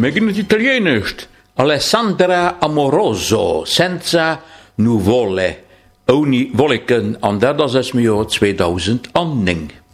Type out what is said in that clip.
in het Italienisch. Alessandra Amoroso, senza nuvole, oni wolken, en dat is het jaar 2009.